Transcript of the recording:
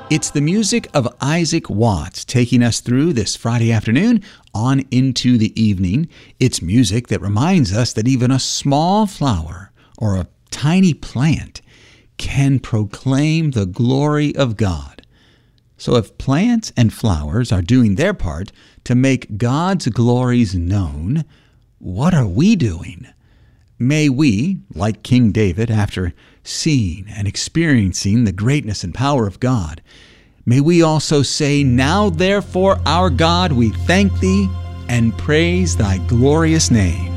It's the music of Isaac Watts taking us through this Friday afternoon on into the evening. It's music that reminds us that even a small flower or a tiny plant can proclaim the glory of God. So if plants and flowers are doing their part to make God's glories known, what are we doing? May we, like King David, after seeing and experiencing the greatness and power of God, may we also say, "Now therefore, our God, we thank thee and praise thy glorious name."